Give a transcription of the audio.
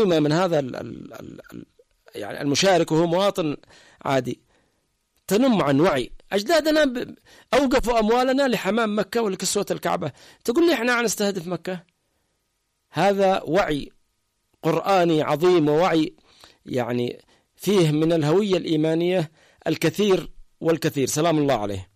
معلومة من هذا يعني المشارك وهو مواطن عادي تنم عن وعي. أجدادنا أوقفوا أموالنا لحمام مكة ولكسوة الكعبة، تقول لي إحنا نستهدف مكة؟ هذا وعي قرآني عظيم، ووعي يعني فيه من الهوية الإيمانية الكثير والكثير، سلام الله عليه.